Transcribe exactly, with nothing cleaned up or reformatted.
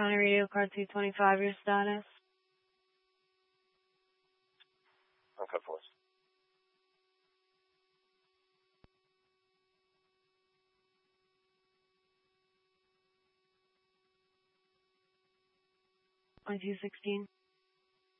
County Radio Car two twenty-five, your status? Okay, force. twenty-two sixteen.